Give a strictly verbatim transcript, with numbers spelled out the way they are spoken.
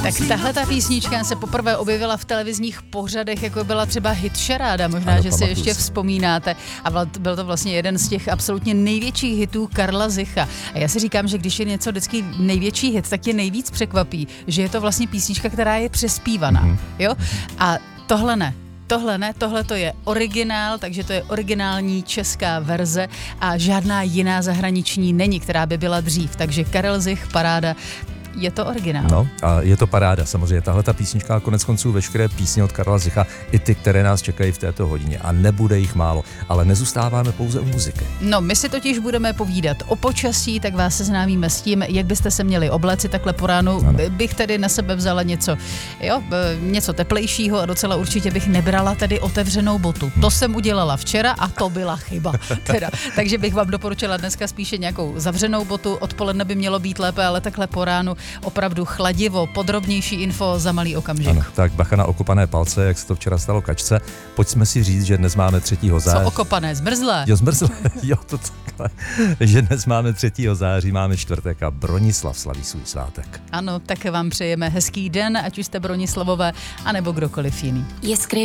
Tak tahle ta písnička se poprvé objevila v televizních pořadech, jako byla třeba Hit Šaráda, možná, ano, že si ještě si. vzpomínáte. A byl to vlastně jeden z těch absolutně největších hitů Karla Zicha. A já si říkám, že když je něco vždycky největší hit, tak tě nejvíc překvapí, že je to vlastně písnička, která je přespívaná. Mm-hmm. Jo? A tohle ne. Tohle ne, tohle to je originál, takže to je originální česká verze a žádná jiná zahraniční není, která by byla dřív. Takže Karel Zich, paráda. Je to originál. No, a je to paráda, samozřejmě. Tahle ta písnička, konec konců veškeré písně od Karla Zicha, i ty, které nás čekají v této hodině. A nebude jich málo, ale nezůstáváme pouze u muziky. No, my si totiž budeme povídat o počasí, tak vás seznámíme s tím, jak byste se měli obléci takhle po ránu. Ano. Bych tedy na sebe vzala něco, jo, něco teplejšího a docela určitě bych nebrala tedy otevřenou botu. To jsem udělala včera a to byla chyba. Teda. Takže bych vám doporučila dneska spíše nějakou zavřenou botu. Odpoledne by mělo být lépe, ale takhle po ránu opravdu chladivo. Podrobnější info za malý okamžik. Ano, tak bacha na okopané palce, jak se to včera stalo Kačce. Pojďme si říct, že dnes máme třetího září. Co okopané? Zmrzlé? Jo, zmrzlé. Jo, to takhle. Že dnes máme třetího září, máme čtvrtek a Bronislav slaví svůj svátek. Ano, tak vám přejeme hezký den, ať už jste Bronislavové, anebo kdokoliv jiný.